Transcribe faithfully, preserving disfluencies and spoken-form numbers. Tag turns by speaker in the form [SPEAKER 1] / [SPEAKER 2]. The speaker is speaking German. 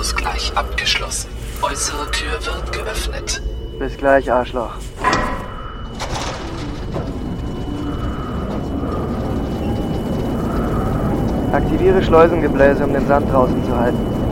[SPEAKER 1] Ausgleich abgeschlossen. Äußere Tür wird geöffnet.
[SPEAKER 2] Bis gleich, Arschloch. Aktiviere Schleusengebläse, um den Sand draußen zu halten.